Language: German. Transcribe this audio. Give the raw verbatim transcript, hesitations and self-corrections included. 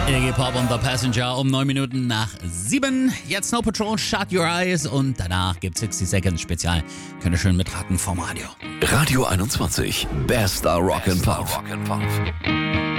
Iggy Pop und The Passenger um neun Minuten nach sieben. Jetzt Snow Patrol, Shut Your Eyes und danach gibt's sechzig Seconds Spezial. Könnt ihr schön mitraten vom Radio. Radio einundzwanzig, bester Rock'n'Pop.